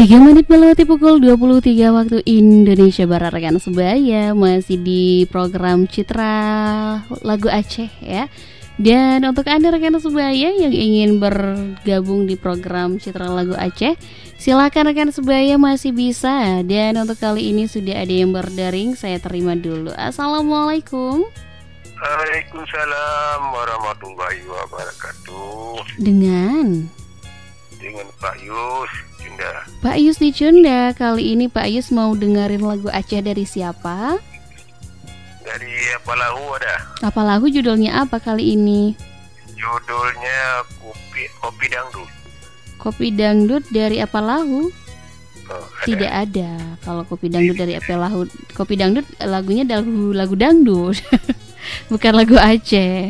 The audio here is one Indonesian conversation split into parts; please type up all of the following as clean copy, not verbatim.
3 menit melewati pukul 23 waktu Indonesia Barat, rekan sebaya masih di program Citra Lagu Aceh ya. Dan untuk Anda rekan sebaya yang ingin bergabung di program Citra Lagu Aceh, silakan rekan sebaya masih bisa. Dan untuk kali ini sudah ada yang berdaring, saya terima dulu. Assalamualaikum. Waalaikumsalam warahmatullahi wabarakatuh. Dengan Pak Yus Cunda. Pak Yus di Cunda. Kali ini Pak Yus mau dengerin lagu Aceh dari siapa? Dari Apalahu ada. Apalahu judulnya apa kali ini? Judulnya Kopi Dangdut. Kopi Dangdut dari Apalahu? Ada. Tidak ada. Kalau Kopi Dangdut dari Apalahu, Kopi Dangdut lagunya lagu dangdut. Bukan lagu Aceh.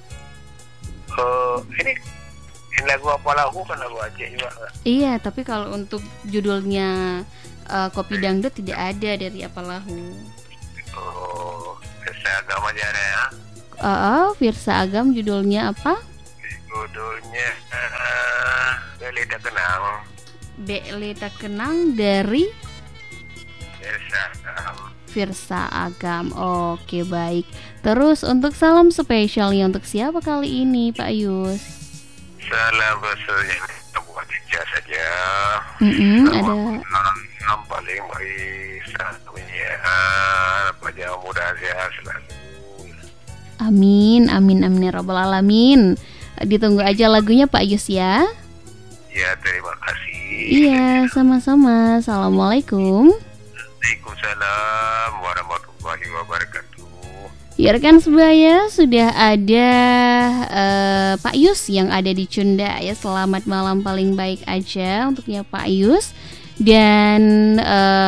Ini lagu Apalahu kan lagu Aceh juga. Iya, tapi kalau untuk judulnya Kopi Dangdut tidak ada dari Apalahu. Firsa Agam aja ada ya. Firsa Agam judulnya apa? Judulnya Beli Tak Kenang. Beli Tak Kenang dari Firsa Agam. Firsa Agam. Oke, baik. Terus untuk salam spesialnya untuk siapa kali ini Pak Yus? Salam besarnya buat Cica saja. Ada Yang paling baik satunya Pajak muda sehat selalu. Amin, amin, amin ya rabbal alamin. Ditunggu aja lagunya Pak Yus ya. Ya, terima kasih. Iya, sama-sama. Assalamualaikum. Waalaikumsalam warahmatullahi wabarakatuh. Ya rekan sebaya, sudah ada Pak Yus yang ada di Cunda ya. Selamat malam paling baik aja untuknya Pak Yus. Dan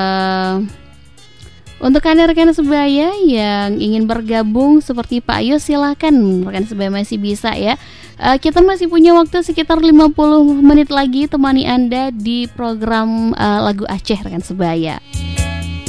untuk Anda rekan sebaya yang ingin bergabung seperti Pak Yus, silahkan rekan sebaya masih bisa ya. Kita masih punya waktu sekitar 50 menit lagi temani Anda di program Lagu Aceh rekan sebaya.